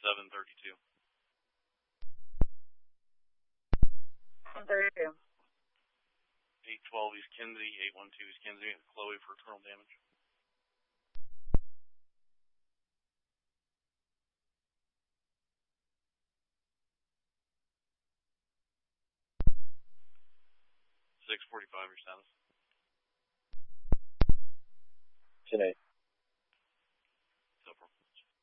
732. 732. 812 East Kinsey, 812 East Kinsey, and Chloe for internal damage. $645 your status. 10-8.